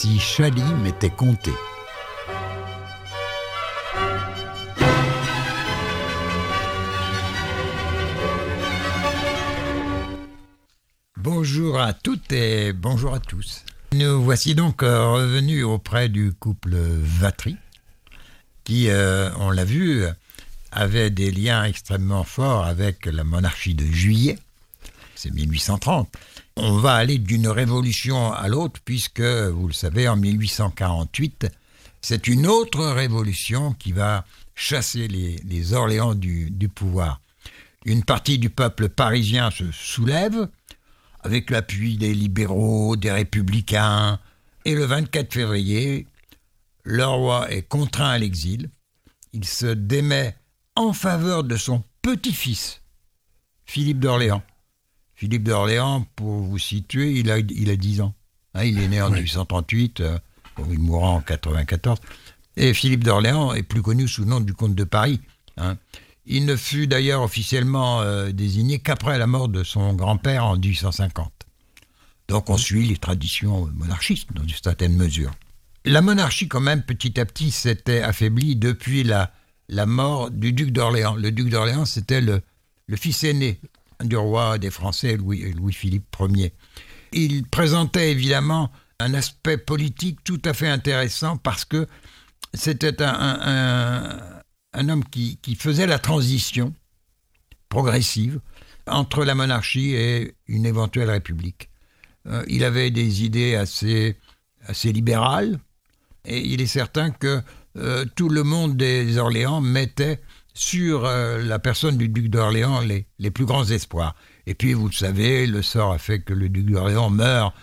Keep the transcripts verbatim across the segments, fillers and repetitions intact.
si Chally m'était compté. Bonjour à toutes et bonjour à tous. Nous voici donc revenus auprès du couple Vatry, qui, euh, on l'a vu, avait des liens extrêmement forts avec la monarchie de Juillet. C'est mille huit cent trente. On va aller d'une révolution à l'autre, puisque, vous le savez, en mille huit cent quarante-huit, c'est une autre révolution qui va chasser les, les Orléans du, du pouvoir. Une partie du peuple parisien se soulève, avec l'appui des libéraux, des républicains, et le vingt-quatre février, le roi est contraint à l'exil. Il se démet en faveur de son petit-fils, Philippe d'Orléans. Philippe d'Orléans, pour vous situer, il a, il a dix ans. Hein, il est né en oui. mille huit cent trente-huit, euh, il mourra en quatre-vingt-quatorze. Et Philippe d'Orléans est plus connu sous le nom du comte de Paris. Hein. Il ne fut d'ailleurs officiellement euh, désigné qu'après la mort de son grand-père en dix-huit cent cinquante. Donc on suit les traditions monarchistes dans une certaine mesure. La monarchie, quand même, petit à petit, s'était affaiblie depuis la, la mort du duc d'Orléans. Le duc d'Orléans, c'était le, le fils aîné du roi des Français, Louis, Louis-Philippe Ier. Il présentait évidemment un aspect politique tout à fait intéressant parce que c'était un, un, un, un homme qui, qui faisait la transition progressive entre la monarchie et une éventuelle république. Euh, il avait des idées assez, assez libérales et il est certain que euh, tout le monde des Orléans mettait sur euh, la personne du duc d'Orléans les, les plus grands espoirs. Et puis, vous le savez, le sort a fait que le duc d'Orléans meurt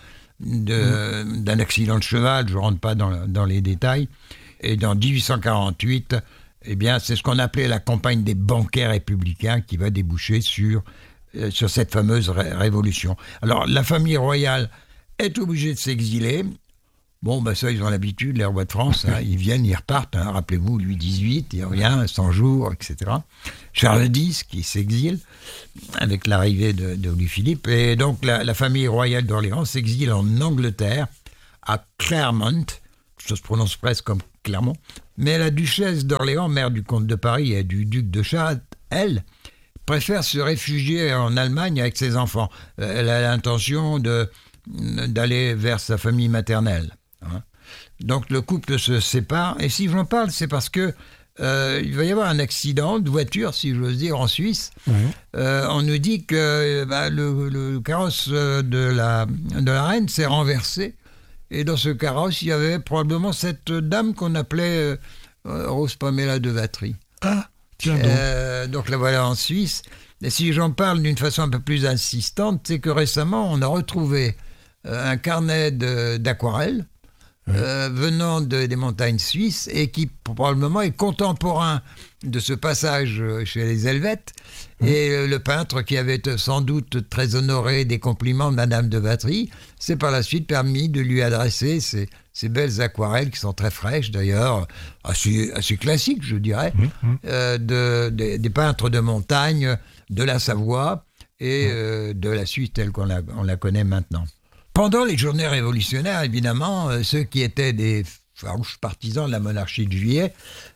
de, mmh. d'un accident de cheval, je ne rentre pas dans, dans les détails, et dans dix-huit cent quarante-huit, eh bien, c'est ce qu'on appelait la campagne des banquets républicains qui va déboucher sur, euh, sur cette fameuse ré- révolution. Alors, la famille royale est obligée de s'exiler. Bon, ben ça, ils ont l'habitude, les rois de France, hein, ils viennent, ils repartent, hein, rappelez-vous, Louis dix-huit, il revient, cent jours, et cetera. Charles dix, qui s'exile, avec l'arrivée de, de Louis-Philippe, et donc la, la famille royale d'Orléans s'exile en Angleterre, à Claremont, ça se prononce presque comme Clermont, mais la duchesse d'Orléans, mère du comte de Paris et du duc de Chartres, elle, préfère se réfugier en Allemagne avec ses enfants. Elle a l'intention de, d'aller vers sa famille maternelle. Hein. Donc le couple se sépare, et si j'en parle, c'est parce que euh, il va y avoir un accident de voiture, si j'ose dire, en Suisse. Mmh. Euh, on nous dit que bah, le, le carrosse de la, de la reine s'est renversé, et dans ce carrosse, il y avait probablement cette dame qu'on appelait euh, Rose Pamela de Vatry. Ah, tiens donc. Euh, donc la voilà en Suisse. Et si j'en parle d'une façon un peu plus insistante, c'est que récemment, on a retrouvé euh, un carnet de, d'aquarelles Euh, venant de, des montagnes suisses et qui probablement est contemporain de ce passage chez les Helvètes. Mmh. Et euh, le peintre, qui avait sans doute très honoré des compliments de Madame de Vatry, s'est par la suite permis de lui adresser ces, ces belles aquarelles qui sont très fraîches d'ailleurs, assez, assez classiques je dirais, mmh. euh, de, de, des peintres de montagne de la Savoie et mmh. euh, de la Suisse telle qu'on la, on la connaît maintenant. Pendant les journées révolutionnaires, évidemment, euh, ceux qui étaient des farouches partisans de la monarchie de Juillet,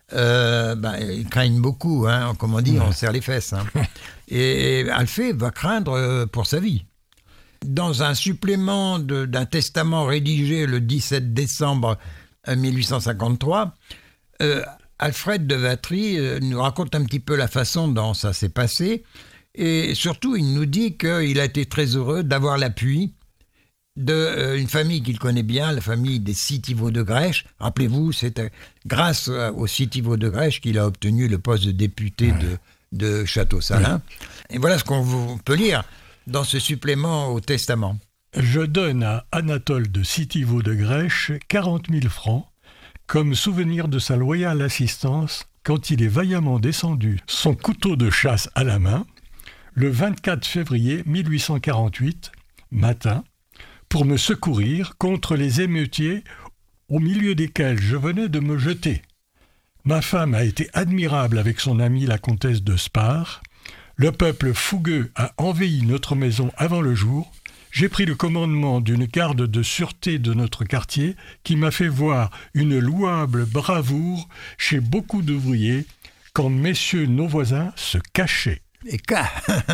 euh, ben, ils craignent beaucoup, hein, comme on dit, on serre les fesses. Hein. Et, et Alphée va craindre euh, pour sa vie. Dans un supplément de, d'un testament rédigé le dix-sept décembre mille huit cent cinquante-trois, euh, Alfred de Vatry euh, nous raconte un petit peu la façon dont ça s'est passé, et surtout, il nous dit qu'il a été très heureux d'avoir l'appui d'une euh, famille qu'il connaît bien, la famille des Cithivaux de Grèche. Rappelez-vous, c'est euh, grâce euh, aux Cithivaux de Grèche qu'il a obtenu le poste de député ouais. de, de Château-Salins. Ouais. Et voilà ce qu'on vous peut lire dans ce supplément au testament. Je donne à Anatole de Cithivaux de Grèche quarante mille francs comme souvenir de sa loyale assistance quand il est vaillamment descendu, son couteau de chasse à la main, le vingt-quatre février mille huit cent quarante-huit, matin, pour me secourir contre les émeutiers au milieu desquels je venais de me jeter. Ma femme a été admirable avec son amie la comtesse de Spars. Le peuple fougueux a envahi notre maison avant le jour. j'ai pris le commandement d'une garde de sûreté de notre quartier qui m'a fait voir une louable bravoure chez beaucoup d'ouvriers quand messieurs nos voisins se cachaient. Et ca...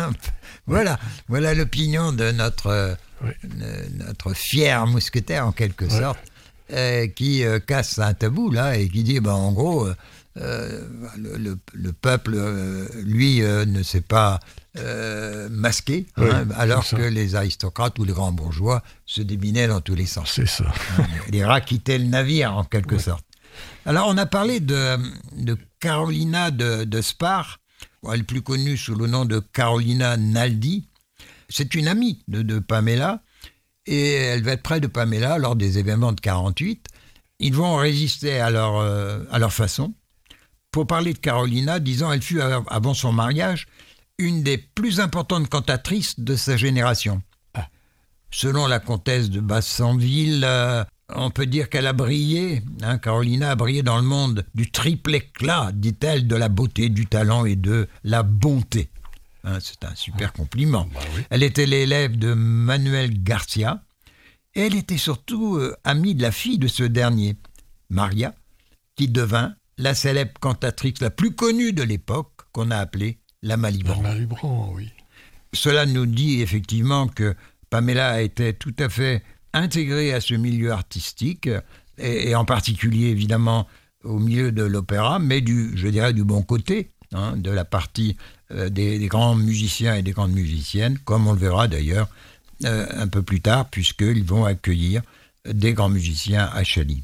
voilà, voilà l'opinion de notre, euh, Oui. notre fier mousquetaire en quelque Ouais. sorte, euh, qui euh, casse un tabou là et qui dit, ben, en gros, euh, euh, le, le, le peuple, euh, lui, euh, ne s'est pas euh, masqué, Oui, hein, alors c'est ça. que les aristocrates ou les grands bourgeois se déminaient dans tous les sens. C'est ça. Les rats quittaient le navire en quelque Ouais. sorte. Alors on a parlé de, de Carolina de, de Spar, bon, elle est plus connue sous le nom de Carolina Naldi. C'est une amie de, de Pamela et elle va être près de Pamela lors des événements de quarante-huit. Ils vont résister à leur, euh, à leur façon. Pour parler de Carolina, disons, elle fut avant son mariage une des plus importantes cantatrices de sa génération. Ah. Selon la comtesse de Bassanville, euh, on peut dire qu'elle a brillé, hein, Carolina a brillé dans le monde du triple éclat, dit-elle, de la beauté, du talent et de la bonté. Hein, c'est un super compliment. Bah oui. Elle était l'élève de Manuel Garcia et elle était surtout euh, amie de la fille de ce dernier, Maria, qui devint la célèbre cantatrice la plus connue de l'époque, qu'on a appelée la Malibran. La Malibran, oui. Cela nous dit effectivement que Pamela était tout à fait intégrée à ce milieu artistique, et, et en particulier évidemment au milieu de l'opéra, mais du, je dirais du bon côté, hein, de la partie euh, des, des grands musiciens et des grandes musiciennes, comme on le verra d'ailleurs euh, un peu plus tard, puisqu'ils vont accueillir des grands musiciens à Chaly.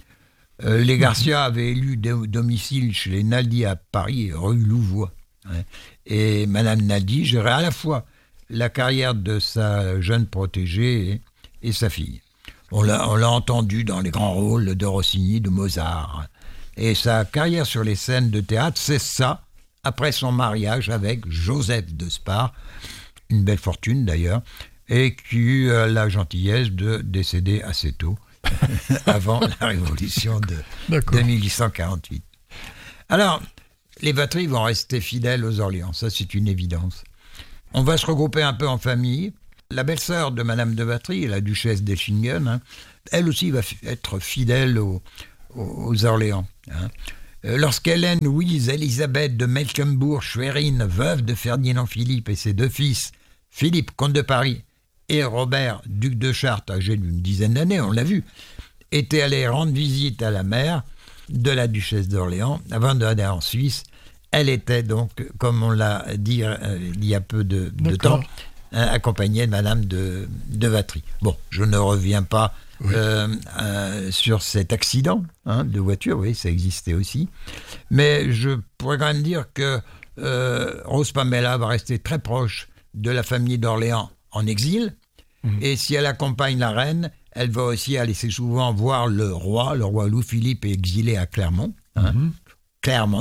Euh, les Garcia avaient élu do- domicile chez les Naldi à Paris, rue Louvois. Hein, et Madame Naldi gérait à la fois la carrière de sa jeune protégée et, et sa fille. On l'a, on l'a entendu dans les grands rôles de Rossini, de Mozart. Et sa carrière sur les scènes de théâtre, c'est ça, après son mariage avec Joseph de Spar, une belle fortune d'ailleurs, et qui eut euh, la gentillesse de décéder assez tôt, avant la révolution de, D'accord. de mille huit cent quarante-huit. Alors, les Vatry vont rester fidèles aux Orléans, ça c'est une évidence. On va se regrouper un peu en famille. La belle-sœur de Madame de Vatry, la duchesse d'Eschingen, hein, elle aussi va f- être fidèle aux, aux- aux Orléans. Hein. Euh, Lorsqu'Hélène Louise Élisabeth de Mecklembourg-Schwerin, veuve de Ferdinand Philippe et ses deux fils, Philippe, comte de Paris, et Robert, duc de Chartres, âgé d'une dizaine d'années, on l'a vu, étaient allés rendre visite à la mère de la duchesse d'Orléans avant d'aller en Suisse. Elle était donc, comme on l'a dit euh, il y a peu de, de D'accord. temps, hein, accompagnée de Madame de, de Vatry. Bon, je ne reviens pas Oui. euh, euh, sur cet accident hein, de voiture, oui, ça existait aussi. Mais je pourrais quand même dire que euh, Rose Pamela va rester très proche de la famille d'Orléans en exil. Mhm. Et si elle accompagne la reine, elle va aussi aller assez souvent voir le roi. Le roi Louis-Philippe est exilé à Clermont. Hein, Mhm. Claremont.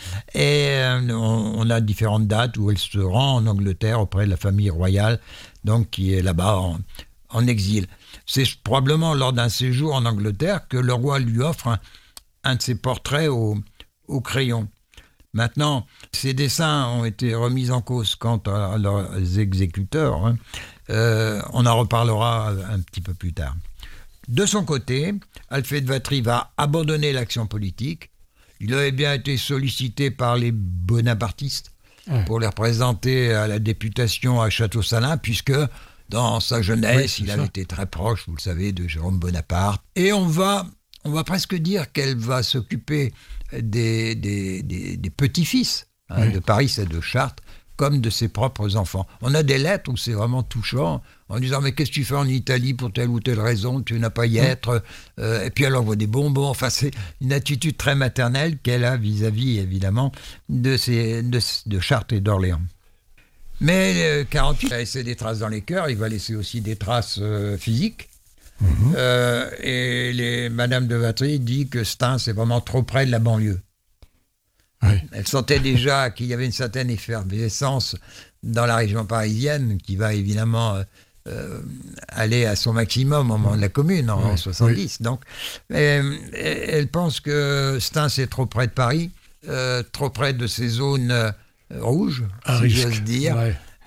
Et euh, on, on a différentes dates où elle se rend en Angleterre auprès de la famille royale, donc qui est là-bas en, en exil. C'est probablement lors d'un séjour en Angleterre que le roi lui offre un, un de ses portraits au, au crayon. Maintenant, ces dessins ont été remis en cause quant à leurs exécuteurs. Hein. Euh, on en reparlera un petit peu plus tard. De son côté, Alphée de Vatry va abandonner l'action politique. Il avait bien été sollicité par les bonapartistes Ouais. pour les représenter à la députation à Château-Salins, puisque dans sa jeunesse, Oui, il c'est avait ça. été très proche, vous le savez, de Jérôme Bonaparte. Et on va, on va presque dire qu'elle va s'occuper des, des, des, des petits-fils hein, Oui. de Paris et de Chartres, comme de ses propres enfants. On a des lettres où c'est vraiment touchant, en disant « Mais qu'est-ce que tu fais en Italie pour telle ou telle raison? Tu n'as pas y être. Euh, » Et puis elle envoie des bonbons. Enfin, c'est une attitude très maternelle qu'elle a vis-à-vis, évidemment, de, ses, de, de Chartres et d'Orléans. Mais euh, quarante-huit, il va laisser des traces dans les cœurs, il va laisser aussi des traces euh, physiques. Mhm. Euh, et les, Madame de Vatry dit que Stains c'est vraiment trop près de la banlieue. Oui. Elle sentait déjà qu'il y avait une certaine effervescence dans la région parisienne qui va évidemment euh, euh, aller à son maximum au moment de la Commune en, Oui, en soixante-dix. Donc, euh, elle pense que Stains est trop près de Paris, euh, trop près de ces zones euh, rouges, À si risque. j'ose dire. Ouais.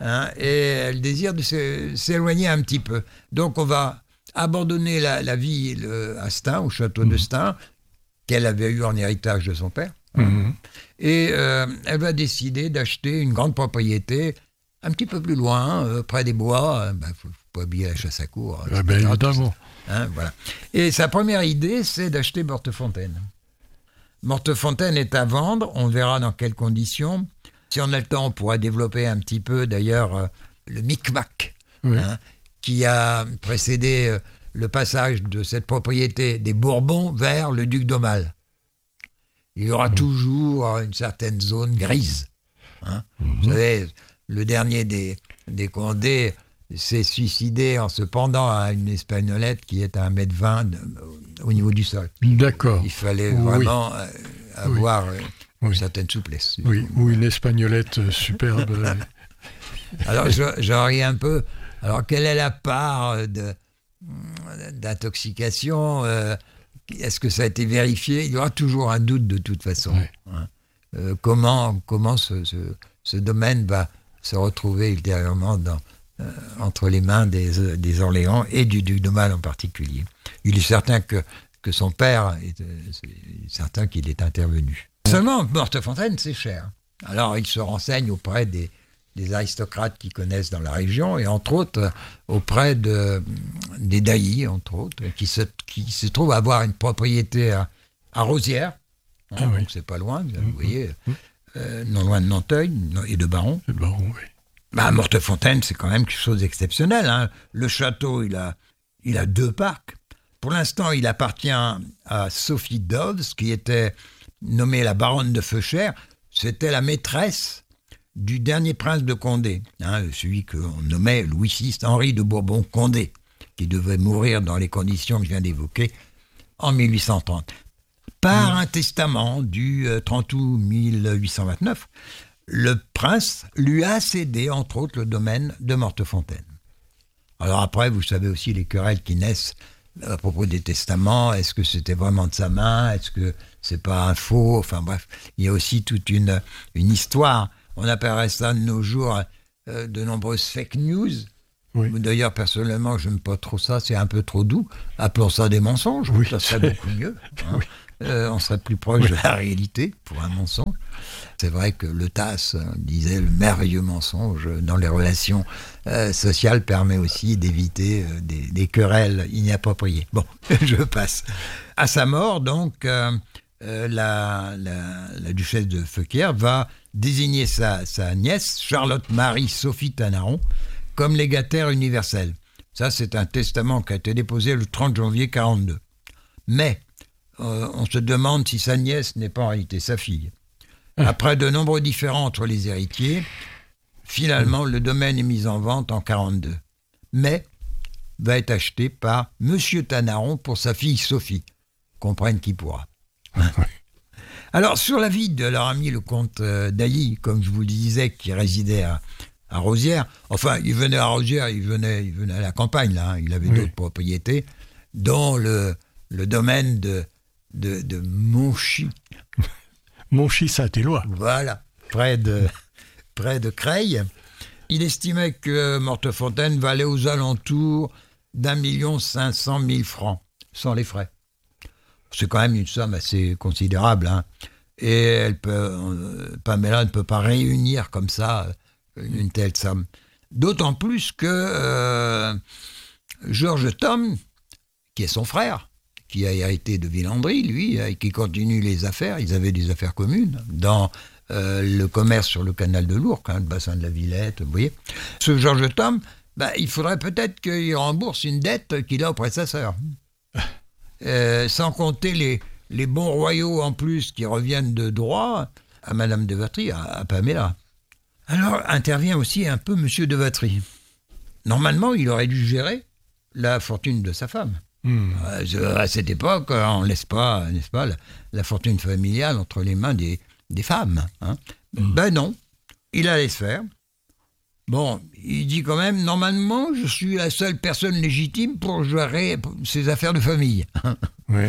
hein, et elle désire de s'éloigner un petit peu. Donc on va abandonner la, la vie le, à Stein, au château mmh. de Stein, qu'elle avait eu en héritage de son père. Mmh. Et euh, elle va décider d'acheter une grande propriété un petit peu plus loin, euh, près des bois. Il ben, ne faut pas oublier la chasse à courre. Ah ben, évidemment. Hein, voilà. Et sa première idée, c'est d'acheter Mortefontaine. Mortefontaine est à vendre, on verra dans quelles conditions. Si on a le temps, on pourra développer un petit peu, d'ailleurs, euh, le micmac, oui. hein, qui a précédé euh, le passage de cette propriété des Bourbons vers le duc d'Aumale. Il y aura mmh. toujours une certaine zone grise. Hein. Mmh. Vous savez, le dernier des, des Condé s'est suicidé en se pendant à une espagnolette qui est à un mètre vingt de, au niveau du sol. D'accord. Il fallait vraiment oui. avoir oui. une oui. certaine souplesse. Oui, ou une espagnolette superbe. Alors, j'en ris un peu. Alors, quelle est la part de, d'intoxication euh, Est-ce que ça a été vérifié? Il y aura toujours un doute de toute façon. Oui. Hein. Euh, comment comment ce, ce, ce domaine va se retrouver ultérieurement dans, euh, entre les mains des, des Orléans et du duc d'Aumale en particulier. Il est certain que, que son père, est, c'est certain qu'il est intervenu. Seulement, Mortefontaine, c'est cher. Alors, il se renseigne auprès des, des aristocrates qui connaissent dans la région, et entre autres, auprès de, des Dailly, entre autres, qui se, qui se trouvent avoir une propriété à, à Rosières. Hein, ah, donc, oui. c'est pas loin, vous mmh, voyez, mmh. euh, non loin de Nanteuil et de Baron. De Baron, oui. Bah, Mortefontaine, c'est quand même quelque chose d'exceptionnel. Hein. Le château, il a, il a deux parcs. Pour l'instant, il appartient à Sophie Dodds, qui était nommée la baronne de Feuchères. C'était la maîtresse du dernier prince de Condé, hein, celui qu'on nommait Louis six, Henri de Bourbon-Condé, qui devait mourir dans les conditions que je viens d'évoquer en mille huit cent trente. Par mmh. un testament du trente août mille huit cent vingt-neuf, le prince lui a cédé, entre autres, le domaine de Mortefontaine. Alors après, vous savez aussi les querelles qui naissent à propos des testaments. Est-ce que c'était vraiment de sa main? Est-ce que c'est pas un faux? Enfin bref, il y a aussi toute une, une histoire. On appellerait ça de nos jours euh, de nombreuses fake news. Oui. D'ailleurs, personnellement, je n'aime pas trop ça, c'est un peu trop doux. Appelons ça des mensonges, oui, ça serait beaucoup mieux. Hein. Oui. Euh, on serait plus proche oui. de la réalité pour un mensonge. C'est vrai que le Tasse disait le merveilleux mensonge dans les relations euh, sociales permet aussi d'éviter euh, des, des querelles inappropriées. Bon, je passe. À sa mort, donc, euh, euh, la, la, la duchesse de Feuquières va désigner sa, sa nièce, Charlotte-Marie-Sophie Tanaron, comme légataire universelle. Ça, c'est un testament qui a été déposé le trente janvier quarante-deux. Mais euh, on se demande si sa nièce n'est pas en réalité sa fille. Après de nombreux différends entre les héritiers, finalement, le domaine est mis en vente en quarante-deux. Mais va être acheté par Monsieur Tanaron pour sa fille Sophie. Comprenne qui pourra. Alors, sur la vie de leur ami le comte Dailly, comme je vous le disais, qui résidait à, à Rosières, enfin, il venait à Rosières, il venait, il venait à la campagne, là, hein, il avait oui. d'autres propriétés, dont le, le domaine de, de, de Monchy. Monchy-Saint-Éloi. Voilà, près de, près de Creil. Il estimait que Mortefontaine valait aux alentours d'un million cinq cent mille francs, sans les frais. C'est quand même une somme assez considérable. Hein. Et elle peut, euh, Pamela ne peut pas réunir comme ça une telle somme. D'autant plus que euh, Georges Thom, qui est son frère, qui a hérité de Villandry, lui, et qui continue les affaires, ils avaient des affaires communes dans euh, le commerce sur le canal de l'Ourcq, hein, le bassin de la Villette, vous voyez. Ce Georges Thom, bah, il faudrait peut-être qu'il rembourse une dette qu'il a auprès de sa sœur. Euh, sans compter les, les bons royaux en plus qui reviennent de droit à Madame de Vatry, à, à Pamela. Alors intervient aussi un peu Monsieur de Vatry. Normalement, il aurait dû gérer la fortune de sa femme. Mmh. Euh, à cette époque, on ne laisse pas, n'est-ce pas, la, la fortune familiale entre les mains des, des femmes. Hein. Mmh. Ben non, il la laisse faire. Bon, il dit quand même, normalement, je suis la seule personne légitime pour gérer ses affaires de famille. Oui.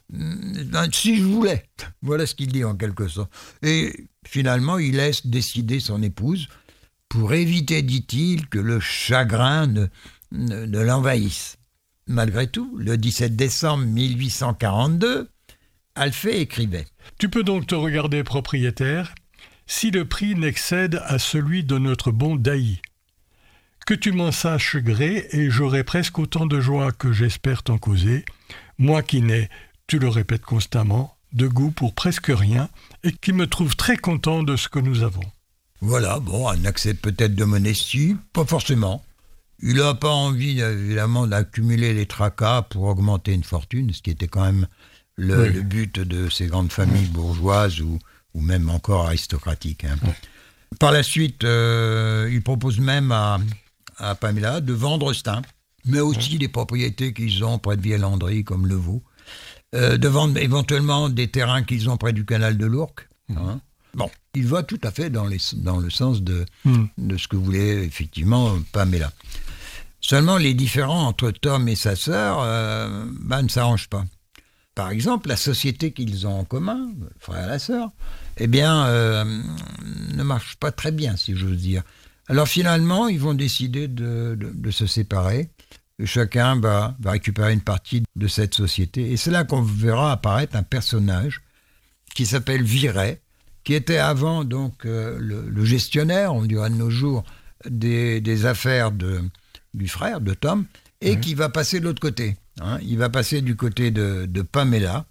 Si je voulais. Voilà ce qu'il dit en quelque sorte. Et finalement, il laisse décider son épouse, pour éviter, dit-il, que le chagrin ne, ne, ne l'envahisse. Malgré tout, le dix-sept décembre mille huit cent quarante-deux, Alphée écrivait « Tu peux donc te regarder propriétaire si le prix n'excède à celui de notre bon Dailly. Que tu m'en saches gré et j'aurai presque autant de joie que j'espère t'en causer, moi qui n'ai, tu le répètes constamment, de goût pour presque rien et qui me trouve très content de ce que nous avons. » Voilà, bon, un accès peut-être de modestie, pas forcément. Il n'a pas envie, évidemment, d'accumuler les tracas pour augmenter une fortune, ce qui était quand même le, oui. le but de ces grandes familles bourgeoises ou, ou même encore aristocratiques. Hein. Oui. Par la suite, euh, il propose même à, à Paméla de vendre Stein, mais aussi oui. les propriétés qu'ils ont près de Vielandry, comme Le Vau, euh, de vendre éventuellement des terrains qu'ils ont près du canal de l'Ourcq. Hein. Mmh. Bon, il va tout à fait dans, les, dans le sens de, mmh. de ce que voulait effectivement Paméla. Seulement, les différends entre Tom et sa sœur euh, bah, ne s'arrangent pas. Par exemple, la société qu'ils ont en commun, le frère et la sœur, eh bien, euh, ne marche pas très bien, si j'ose dire. Alors finalement, ils vont décider de, de, de se séparer. Et chacun va, va récupérer une partie de cette société. Et c'est là qu'on verra apparaître un personnage qui s'appelle Viret, qui était avant donc euh, le, le gestionnaire, on dirait de nos jours, des, des affaires de... du frère de Tom, et mmh. qui va passer de l'autre côté. Hein. Il va passer du côté de, de Paméla.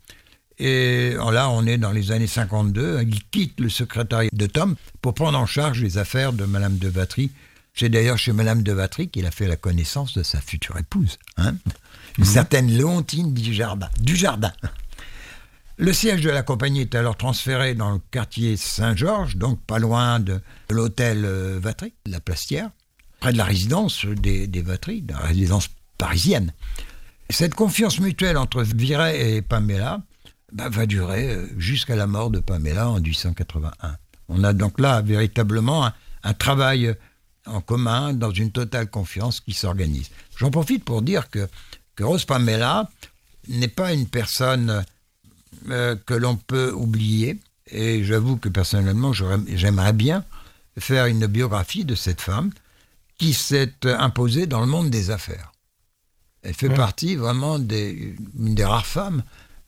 Et là, on est dans les années cinquante-deux. Il quitte le secrétariat de Tom pour prendre en charge les affaires de Madame de Vatry. C'est d'ailleurs chez Madame de Vatry qu'il a fait la connaissance de sa future épouse, hein, une mmh. certaine Léontine Dujardin. Dujardin. Le siège de la compagnie est alors transféré dans le quartier Saint-Georges, donc pas loin de, de l'hôtel euh, Vatry, la Plastière, près de la résidence des, des Vatry, de la résidence parisienne. Cette confiance mutuelle entre Viret et Paméla bah, va durer jusqu'à la mort de Paméla en dix-huit cent quatre-vingt-un. On a donc là véritablement un, un travail en commun dans une totale confiance qui s'organise. J'en profite pour dire que, que Rose Paméla n'est pas une personne euh, que l'on peut oublier, et j'avoue que personnellement j'aimerais bien faire une biographie de cette femme qui s'est imposée dans le monde des affaires. Elle fait ouais. partie vraiment des, une des rares femmes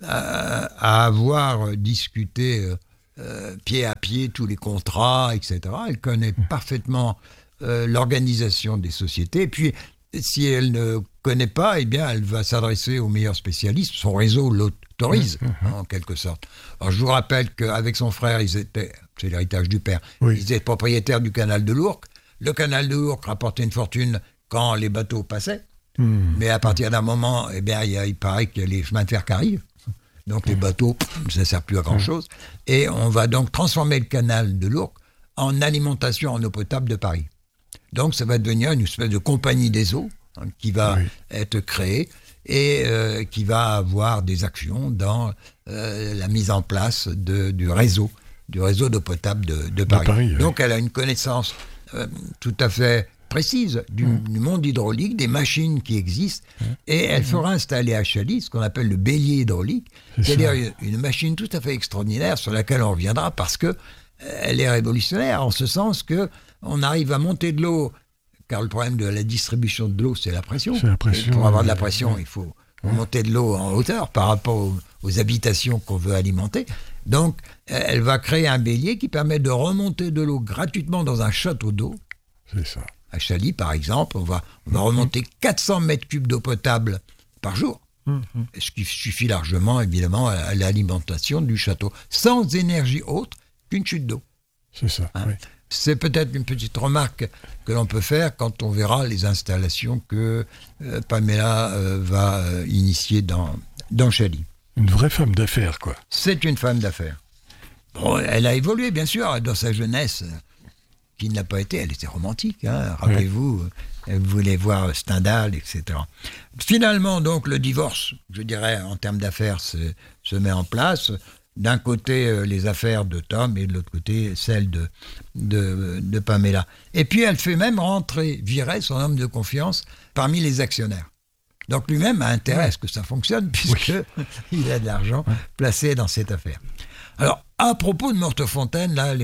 à, à avoir discuté euh, pied à pied tous les contrats, et cetera. Elle connaît ouais. parfaitement euh, l'organisation des sociétés. Et puis, si elle ne connaît pas, eh bien, elle va s'adresser aux meilleurs spécialistes. Son réseau l'autorise, ouais. hein, en quelque sorte. Alors, je vous rappelle qu'avec son frère, ils étaient, c'est l'héritage du père, oui. ils étaient propriétaires du canal de l'Ourcq. Le canal de l'Ourcq rapportait une fortune quand les bateaux passaient. Mmh. Mais à partir d'un moment, eh bien, il, y a, il paraît qu'il y a les chemins de fer qui arrivent. Donc mmh. les bateaux, ça ne sert plus à grand-chose. Mmh. Et on va donc transformer le canal de l'Ourcq en alimentation en eau potable de Paris. Donc ça va devenir une espèce de compagnie des eaux hein, qui va oui. être créée et euh, qui va avoir des actions dans euh, la mise en place de, du réseau, du réseau d'eau potable de, de Paris. De Paris oui. Donc elle a une connaissance euh, tout à fait précise du, mmh. du monde hydraulique, des machines qui existent, mmh. et elle fera installer à Chaly ce qu'on appelle le bélier hydraulique, c'est c'est-à-dire une, une machine tout à fait extraordinaire sur laquelle on reviendra parce que euh, elle est révolutionnaire en ce sens que on arrive à monter de l'eau, car le problème de la distribution de l'eau, c'est la pression. C'est la pression. Et pour avoir de la pression, ouais. il faut ouais. monter de l'eau en hauteur par rapport aux, aux habitations qu'on veut alimenter. Donc, elle va créer un bélier qui permet de remonter de l'eau gratuitement dans un château d'eau. C'est ça. À Chaly, par exemple, on va, on va remonter quatre cents mètres cubes d'eau potable par jour, mmh. ce qui suffit largement, évidemment, à l'alimentation du château, sans énergie autre qu'une chute d'eau. C'est ça, hein. oui. C'est peut-être une petite remarque que l'on peut faire quand on verra les installations que euh, Paméla euh, va euh, initier dans, dans Chaly. Une vraie femme d'affaires, quoi. C'est une femme d'affaires. Bon, elle a évolué, bien sûr, dans sa jeunesse, qui ne l'a pas été. Elle était romantique, hein, rappelez-vous. Oui. Elle voulait voir Stendhal, et cetera. Finalement, donc, le divorce, je dirais, en termes d'affaires, se, se met en place. D'un côté, euh, les affaires de Tom et de l'autre côté, celles de, de, de Paméla. Et puis, elle fait même rentrer Viret, son homme de confiance, parmi les actionnaires. Donc, lui-même a intérêt à ce que ça fonctionne, puisqu'il oui. a de l'argent placé dans cette affaire. Alors, à propos de Mortefontaine, là, les,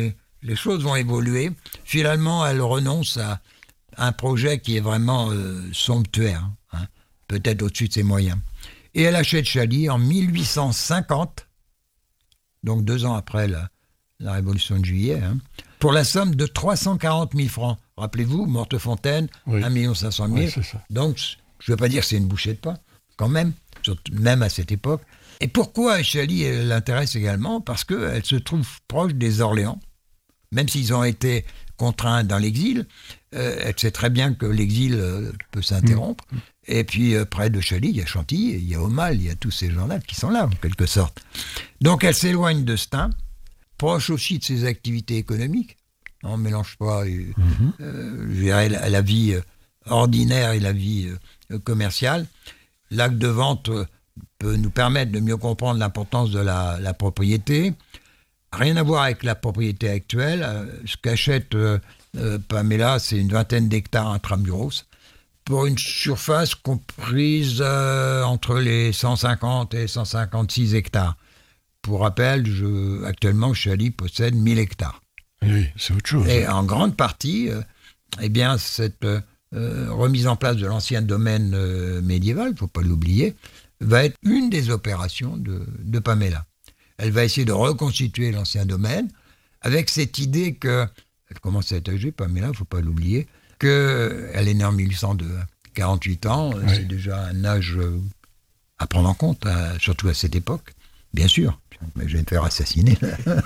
les choses vont évoluer. Finalement, elle renonce à un projet qui est vraiment euh, somptuaire, hein, peut-être au-dessus de ses moyens. Et elle achète Chailly en mille huit cent cinquante, donc deux ans après la, la Révolution de Juillet, hein, pour la somme de trois cent quarante mille francs. Rappelez-vous, Mortefontaine, oui. un million cinq cent mille. Oui, donc, je ne veux pas dire que c'est une bouchée de pain, quand même, surtout, même à cette époque. Et pourquoi Chailly l'intéresse également? Parce qu'elle se trouve proche des Orléans, même s'ils ont été contraints dans l'exil. Euh, elle sait très bien que l'exil euh, peut s'interrompre. Mmh. Et puis, euh, près de Chailly, il y a Chantilly, il y a Aumale, il y a tous ces gens-là qui sont là, en quelque sorte. Donc, elle s'éloigne de Stein, proche aussi de ses activités économiques. On ne mélange pas euh, mmh. euh, je dirais, la, la vie euh, ordinaire et la vie euh, commerciale. L'acte de vente euh, peut nous permettre de mieux comprendre l'importance de la, la propriété. Rien à voir avec la propriété actuelle. Euh, ce qu'achète euh, euh, Pamela, c'est une vingtaine d'hectares intramuros, pour une surface comprise euh, entre les cent cinquante et cent cinquante-six hectares. Pour rappel, je, actuellement, Chailly possède mille hectares. Oui, c'est autre chose. Et en grande partie, euh, eh bien, cette euh, remise en place de l'ancien domaine euh, médiéval, il ne faut pas l'oublier, va être une des opérations de, de Pamela. Elle va essayer de reconstituer l'ancien domaine avec cette idée que, elle commence à être âgée, Pamela, il ne faut pas l'oublier, qu'elle est née en mille huit cent deux, quarante-huit ans, oui. C'est déjà un âge à prendre en compte, à, surtout à cette époque, bien sûr. Mais je vais me faire assassiner.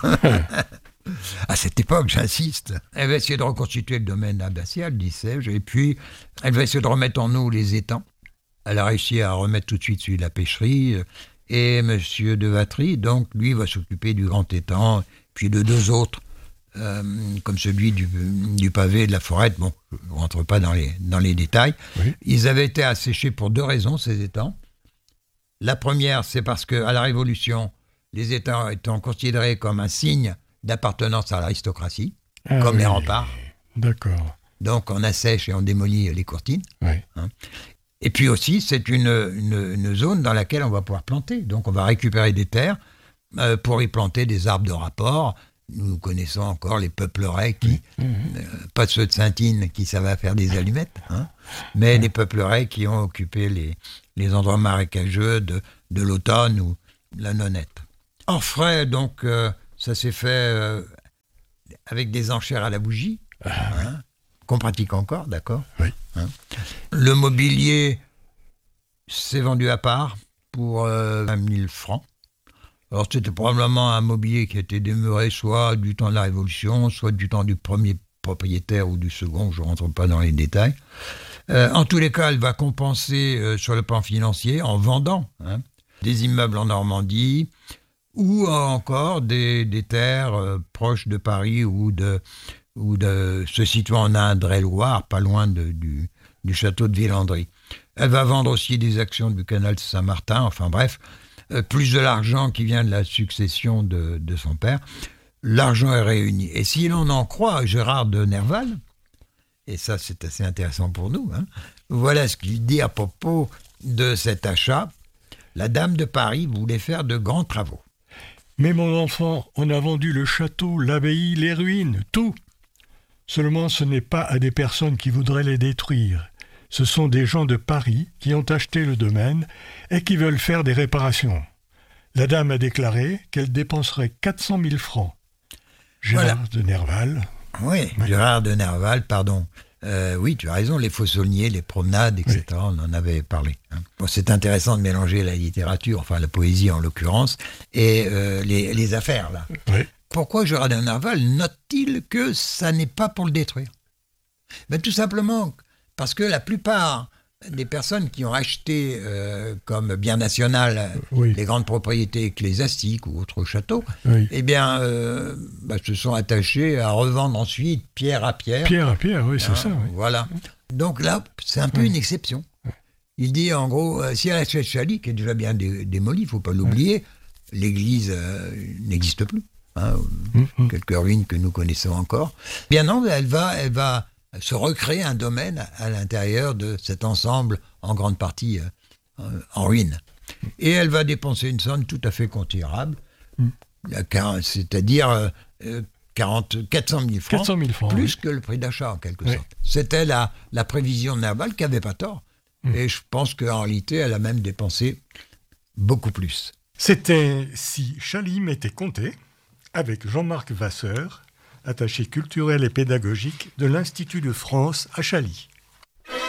À cette époque, j'insiste. Elle va essayer de reconstituer le domaine abbatial, disais-je, et puis elle va essayer de remettre en eau les étangs. Elle a réussi à remettre tout de suite celui de la pêcherie, et M. de Vatry, donc, lui, va s'occuper du grand étang, puis de deux autres, euh, comme celui du, du pavé et de la forêt. Bon, je ne rentre pas dans les, dans les détails. Oui. Ils avaient été asséchés pour deux raisons, ces étangs. La première, c'est parce qu'à la Révolution, les étangs étant considérés comme un signe d'appartenance à l'aristocratie, ah, comme oui. les remparts. D'accord. Donc, on assèche et on démolit les courtines. Oui. Hein. Et puis aussi, c'est une, une, une zone dans laquelle on va pouvoir planter. Donc, on va récupérer des terres euh, pour y planter des arbres de rapport. Nous connaissons encore les peupleraies, qui, mmh. euh, pas ceux de Saint-Ine qui savent faire des allumettes, hein, mais mmh. les peupleraies qui ont occupé les, les endroits marécageux de, de l'automne ou de la nonette. Orfraie, donc, euh, ça s'est fait euh, avec des enchères à la bougie. Ah, hein, oui. Qu'on pratique encore, d'accord. Oui. Hein. Le mobilier s'est vendu à part pour euh, vingt mille francs. Alors c'était probablement un mobilier qui a été demeuré soit du temps de la Révolution, soit du temps du premier propriétaire ou du second, je ne rentre pas dans les détails. Euh, en tous les cas, elle va compenser euh, sur le plan financier en vendant hein, des immeubles en Normandie ou encore des, des terres euh, proches de Paris ou de... ou de se situant en Indre-et-Loire, pas loin de, du, du château de Villandry. Elle va vendre aussi des actions du canal de Saint-Martin, enfin bref, euh, plus de l'argent qui vient de la succession de, de son père. L'argent est réuni. Et si l'on en croit Gérard de Nerval, et ça c'est assez intéressant pour nous, hein, voilà ce qu'il dit à propos de cet achat. La dame de Paris voulait faire de grands travaux. Mais mon enfant, on a vendu le château, l'abbaye, les ruines, tout. Seulement, ce n'est pas à des personnes qui voudraient les détruire. Ce sont des gens de Paris qui ont acheté le domaine et qui veulent faire des réparations. La dame a déclaré qu'elle dépenserait quatre cent mille francs. Gérard voilà. de Nerval. Oui, oui, Gérard de Nerval, pardon. Euh, oui, tu as raison, les faux-saulniers, les promenades, et cetera, oui. On en avait parlé. Hein. Bon, c'est intéressant de mélanger la littérature, enfin la poésie en l'occurrence, et euh, les, les affaires, là. Oui. Pourquoi Gérard de Nerval note-t-il que ça n'est pas pour le détruire ? Ben, tout simplement parce que la plupart des personnes qui ont acheté euh, comme bien national oui. les grandes propriétés ecclésiastiques ou autres châteaux, oui. eh bien, euh, ben, se sont attachés à revendre ensuite pierre à pierre. Pierre à pierre, oui, c'est hein, ça. Oui. Voilà. Donc là, c'est un peu oui. une exception. Il dit en gros, euh, si elle achète Chailly, qui est déjà bien dé- démolie, il ne faut pas l'oublier, oui. l'église euh, n'existe plus. Hein, mmh. Quelques ruines que nous connaissons encore. Bien non, elle va, elle va se recréer un domaine à, à l'intérieur de cet ensemble, en grande partie euh, en ruine. Et elle va dépenser une somme tout à fait considérable, mmh. c'est-à-dire euh, quarante, quatre cent mille francs, quatre cent mille francs plus oui. que le prix d'achat en quelque Oui. sorte. C'était la, la prévision de Nerval qui n'avait pas tort. Mmh. Et je pense qu'en réalité, elle a même dépensé beaucoup plus. C'était Si Chalim était compté, avec Jean-Marc Vasseur, attaché culturel et pédagogique de l'Institut de France à Chaly.